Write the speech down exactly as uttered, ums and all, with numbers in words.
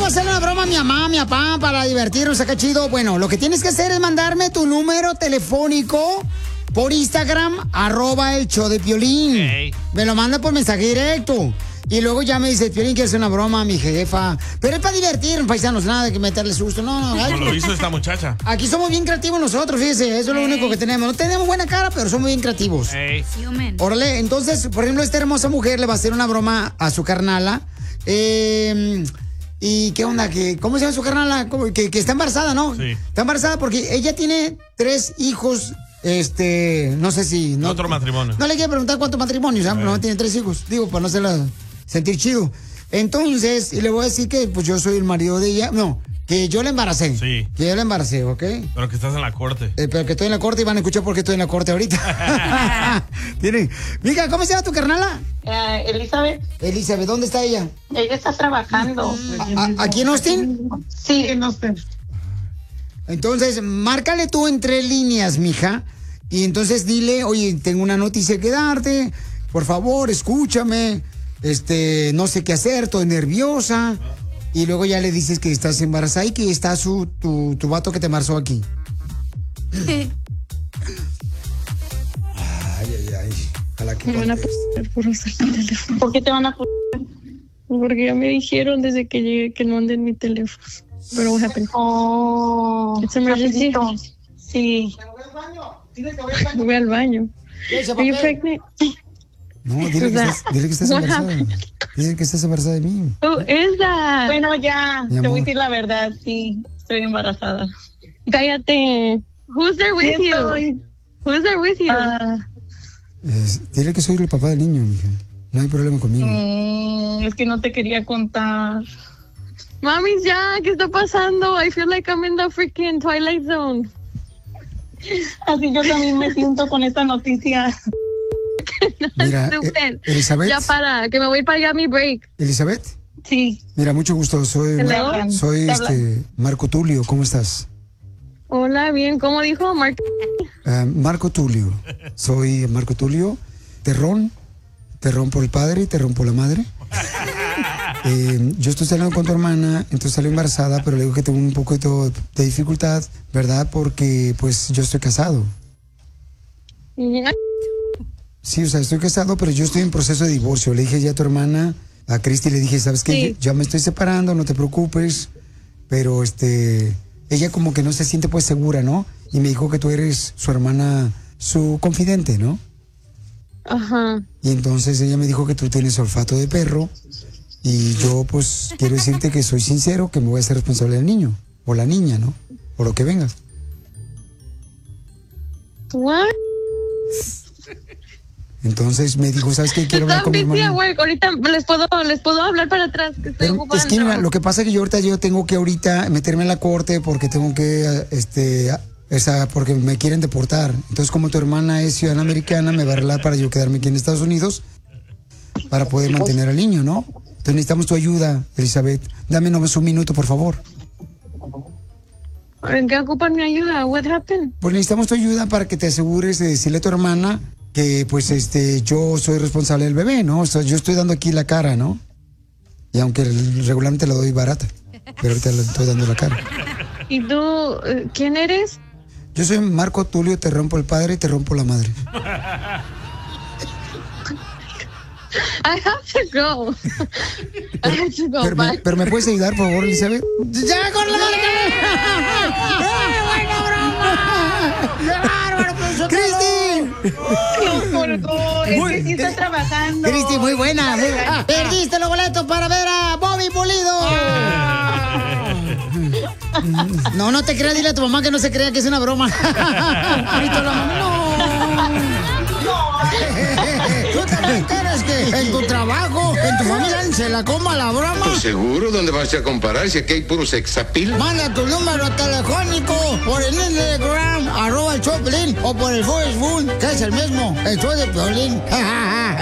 hacer una broma a mi mamá, a mi papá, para divertirnos acá chido. Bueno, lo que tienes que hacer es mandarme tu número telefónico por Instagram, arroba el show de Piolín. Okay. Me lo manda por mensaje directo. Y luego ya me dice, Piolín, quiero hacer una broma a mi jefa. Pero es para divertir, paisanos, nada de que meterle susto. No, no. Como lo hizo esta muchacha. Aquí somos bien creativos nosotros, fíjese. Eso es lo hey. único que tenemos. No tenemos buena cara, pero somos bien creativos. Hey. Órale, entonces, por ejemplo, esta hermosa mujer le va a hacer una broma a su carnala. Eh... ¿Y qué onda? ¿Qué, ¿Cómo se llama su carnala? Que, que está embarazada, ¿no? Sí. Está embarazada porque ella tiene tres hijos, este, no sé si... No, Otro matrimonio. No le quiero preguntar cuántos matrimonios, ¿sabes? No tiene tres hijos, digo, para no hacerla sentir chido. Entonces, y le voy a decir que pues yo soy el marido de ella, no, que yo la embaracé. Sí. Que yo la embaracé, ¿ok? Pero que estás en la corte. Eh, pero que estoy en la corte y van a escuchar por qué estoy en la corte ahorita. Tienen. Mija, ¿cómo se llama tu carnala? Uh, Elizabeth. Elizabeth, ¿dónde está ella? Ella está trabajando. ¿A, a, ¿Aquí en Austin? Sí, en Austin. Entonces, márcale tú entre líneas, mija. Y entonces dile, oye, tengo una noticia que darte. Por favor, escúchame. Este, no sé qué hacer, estoy nerviosa. Y luego ya le dices que estás embarazada y que está su, tu, tu vato que te embarazó aquí. Sí. Ay, ay, ay. Ojalá que me van a poner por usar mi teléfono. ¿Por qué te van a poner? Porque ya me dijeron desde que llegué que no anden mi teléfono. Pero what happened? Oh, it's emergency. Sí. Voy al baño. Are you pregnant? No, dile que estás, dile que estás embarazada. Dile que estás embarazada de mí. Who is that? Bueno, ya, te voy a decir la verdad, sí, estoy embarazada. Cállate. Who's there with sí, you? Estoy... Who's there with you? Uh, es, dile que soy el papá del niño, mija. No hay problema conmigo. Mm, es que no te quería contar. Mami, ya, ¿qué está pasando? I feel like I'm in the freaking Twilight Zone. Así yo también me siento con esta noticia. Mira, eh, Elizabeth. Ya para, que me voy para allá a mi break. Elizabeth. Sí. Mira, mucho gusto. Soy, Mar soy este Marco Tulio. ¿Cómo estás? Hola, bien. ¿Cómo dijo? Mar uh, Marco Tulio. Soy Marco Tulio. Terrón. Terrón por el padre y terrón por la madre. Eh, yo estoy saliendo con tu hermana, entonces salió embarazada, pero le digo que tengo un poco de, de dificultad, ¿verdad? Porque pues yo estoy casado. Yeah. Sí, o sea, estoy casado, pero yo estoy en proceso de divorcio. Le dije ya a tu hermana, a Cristi, le dije, ¿sabes qué? Sí. Ya me estoy separando, no te preocupes. Pero este, ella como que no se siente pues segura, ¿no? Y me dijo que tú eres su hermana, su confidente, ¿no? Ajá. Y entonces ella me dijo que tú tienes olfato de perro. Y yo pues quiero decirte que soy sincero, que me voy a hacer responsable del niño. O la niña, ¿no? O lo que venga. What? Entonces me dijo, ¿sabes qué? Quiero hablar con mi hermano. Ahorita les puedo, les puedo hablar para atrás. Que estoy Pero, es que mira, lo que pasa es que yo ahorita yo tengo que ahorita meterme en la corte porque tengo que, este, esa, porque me quieren deportar. Entonces como tu hermana es ciudadana americana, me va a arreglar para yo quedarme aquí en Estados Unidos para poder mantener al niño, ¿no? Entonces necesitamos tu ayuda, Elizabeth. Dame nomás un minuto, por favor. ¿En qué ocupan mi ayuda? What happened? Pues necesitamos tu ayuda para que te asegures de decirle a tu hermana que pues este yo soy responsable del bebé, ¿no? O sea, yo estoy dando aquí la cara, ¿no? Y aunque regularmente la doy barata, pero ahorita le estoy dando la cara. ¿Y tú, quién eres? Yo soy Marco Tulio, te rompo el padre y te rompo la madre. I have to go. I have to go. Pero, me, pero me puedes ayudar, por favor, Elizabeth. ¡Ya con la ¡Qué bueno, ¡Cristi! Dios colgó, es que sí está trabajando. Cristi, muy buena. Muy buena. Perdiste los boletos para ver a Bobby Pulido. No, no te creas, dile a tu mamá que no se crea que es una broma. Ahorita la mamá. No. Tú también tienes que en tu trabajo, en tu familia, se la coma la broma. Pues seguro, ¿dónde vas a comparar si aquí hay puro sexapil? Manda tu número telefónico por el Instagram, arroba el Choplin, o por el Facebook, que es el mismo, el show de Piolín.